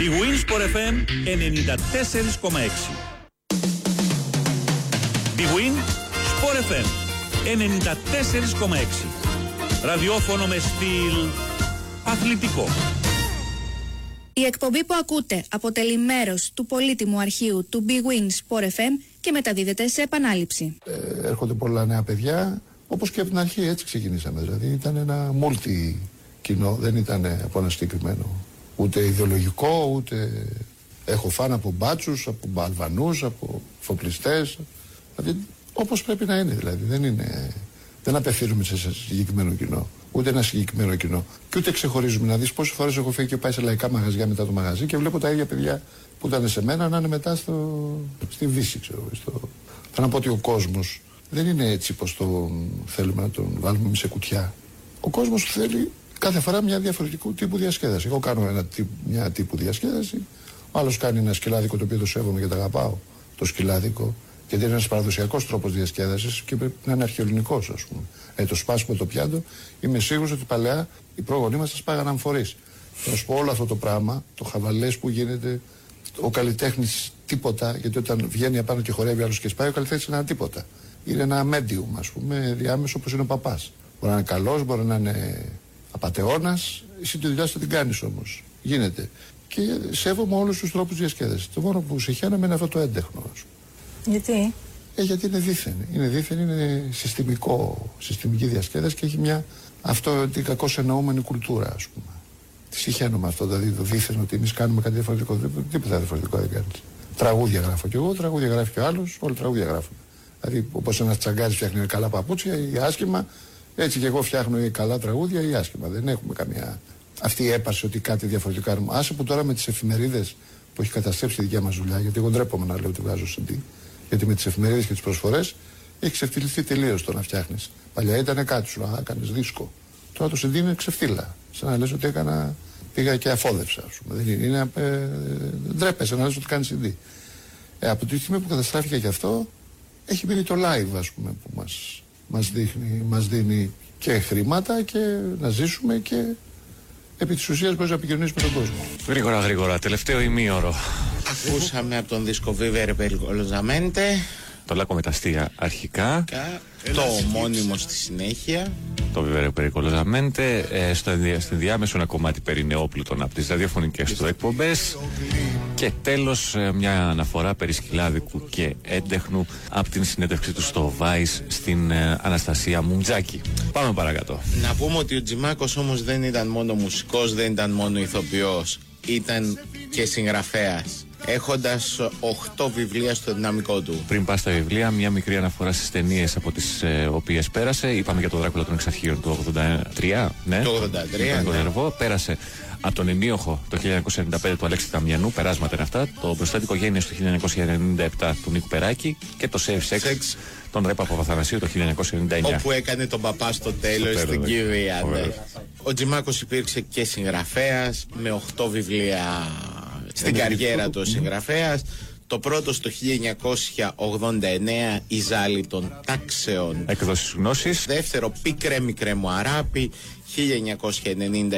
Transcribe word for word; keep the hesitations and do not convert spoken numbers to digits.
Big Win Sport εφ εμ ενενήντα τέσσερα κόμμα έξι. Big Win Sport εφ εμ ενενήντα τέσσερα κόμμα έξι. Ραδιόφωνο με στυλ αθλητικό. Η εκπομπή που ακούτε αποτελεί μέρος του πολύτιμου αρχείου του Big Win Sport εφ εμ και μεταδίδεται σε επανάληψη. Ε, έρχονται πολλά νέα παιδιά, όπως και από την αρχή έτσι ξεκινήσαμε. Δηλαδή ήταν ένα multi κοινό, δεν ήταν από ένα συγκεκριμένο. Ούτε ιδεολογικό, ούτε έχω φαν από μπάτσους, από Αλβανούς, από φοπλιστές. Δηλαδή όπως πρέπει να είναι, δηλαδή δεν είναι. Δεν απευθύνουμε σε συγκεκριμένο κοινό, ούτε ένα συγκεκριμένο κοινό. Και ούτε ξεχωρίζουμε. Να δεις πόσες φορές έχω φύγει και πάει σε λαϊκά μαγαζιά μετά το μαγαζί και βλέπω τα ίδια παιδιά που ήταν σε μένα να είναι μετά στο, στη Δύση, ξέρω. Στο... Θέλω να πω ότι ο κόσμος δεν είναι έτσι πως τον θέλουμε να τον βάλουμε εμείς σε κουτιά. Ο κόσμος θέλει κάθε φορά μια διαφορετικού τύπου διασκέδαση. Εγώ κάνω ένα, μια τύπου διασκέδαση, ο άλλος κάνει ένα σκυλάδικο το οποίο το σέβομαι και το αγαπάω, το σκυλάδικο. Γιατί είναι ένας παραδοσιακός τρόπος διασκέδασης και πρέπει να είναι αρχαιοελληνικός, ας πούμε. Ε, το σπάσιμο το πιάτο, είμαι σίγουρος ότι παλαιά οι πρόγονοί μας τα σπάγαν αμφορείς. Θα σου πω όλο αυτό το πράγμα, το χαβαλές που γίνεται, ο καλλιτέχνης τίποτα, γιατί όταν βγαίνει απάνω και χορεύει άλλος και σπάει, ο καλλιτέχνης είναι ένα τίποτα. Είναι ένα medium, ας πούμε, διάμεσο όπως είναι ο παπάς. Μπορεί να είναι καλός, μπορεί να είναι απατεώνας, εσύ τη δουλειά σου την κάνεις όμως. Γίνεται. Και σέβομαι όλους τους τρόπους διασκέδασης. Το μόνο που συχαίνομαι είναι αυτό το έντεχνο, ας πούμε. Γιατί? Ε, γιατί είναι δίθεν. Είναι δίθεν, είναι συστημικό, συστημική διασκέδαση και έχει μια αυτό την κακώς εννοούμενη κουλτούρα, ας πούμε. Τη συχαίνομαι αυτό, δηλαδή το δίθεν ότι εμείς κάνουμε κάτι διαφορετικό. Τίποτα διαφορετικό δεν κάνεις. Τραγούδια γράφω κι εγώ, τραγούδια γράφει κι ο άλλος, όλοι τραγούδια γράφουν. Δηλαδή όπως ένας τσαγκάρης φτιάχνει καλά παπούτσια ή άσχημα, έτσι κι εγώ φτιάχνω ή καλά τραγούδια ή άσχημα. Δεν έχουμε καμία αυτή η έπαρση ότι κάτι διαφορετικό κάνουμε. Άσε που τώρα με τις εφημερίδες που έχει καταστρέψει τη δικιά μας δουλειά, γιατί εγώ ντρέπομαι να λέω ότι βγάζω σι ντι. Γιατί με τις εφημερίδες και τις προσφορές έχει ξεφτυλιστεί τελείως το να φτιάχνεις. Παλιά ήταν κάτι σου, να κάνεις δίσκο. Τώρα το σι ντι είναι ξεφτύλα. Σαν να λες ότι έκανα, πήγα και αφόδευσα, ας πούμε. Δεν είναι, είναι ε, ντρέπεσαι να λες ότι κάνεις σι ντι. Ε, από τη στιγμή που καταστράφηκε και αυτό, έχει μείνει το live, ας πούμε, που μας, μας, δείχνει, μας δίνει και χρήματα και να ζήσουμε και επί της ουσίας μπορείς να επικοινωνήσεις με τον κόσμο. Γρήγορα, γρήγορα. Τελευταίο ημίωρο. Ακούσαμε από τον δίσκο Vivere Pericolosamente. Το Λάκκο με τα αστεία αρχικά. Το ομώνυμο στη συνέχεια. Το Vivere Pericolosamente. Ε, στο, στην διάμεσο ένα κομμάτι περί νεόπλουτων από τις ραδιοφωνικές του εκπομπές. Και τέλος μια αναφορά περί σκυλάδικου και έντεχνου από την συνέντευξή του στο Vice στην ε, Αναστασία Μουντζάκη. Πάμε παρακάτω. Να πούμε ότι ο Τζιμάκος όμως δεν ήταν μόνο μουσικός, δεν ήταν μόνο ηθοποιός. Ήταν και συγγραφέας, έχοντας οχτώ βιβλία στο δυναμικό του. Πριν πας στα βιβλία, μια μικρή αναφορά στις ταινίες από τις ε, οποίες πέρασε. Είπαμε για το Δράκουλα των Εξαρχείων του ογδόντα τρία. Ναι, το ογδόντα τρία. Το ναι. Νερβό. Πέρασε από τον Ενίοχο το χίλια εννιακόσια ενενήντα πέντε του Αλέξη Ταμιανού. Περάσματα είναι αυτά. Το Μπροστάτικο Γένειες το χίλια εννιακόσια ενενήντα επτά του Νίκου Περάκη. Και το Safe Sex, Sex. τον Ρέπα Παπαθανασίου το χίλια εννιακόσια ενενήντα εννιά. Όπου έκανε τον παπά στο τέλος στην κηδεία. Ναι. Ο Τζιμάκος υπήρξε και συγγραφέας με οχτώ βιβλία στην καριέρα του συγγραφέας. Το πρώτο στο χίλια εννιακόσια ογδόντα εννέα, η Ζάλη των Τάξεων. Εκδόσεις γνώσης. Δεύτερο, Πικρέ μικρέ μου αράπη, χίλια εννιακόσια ενενήντα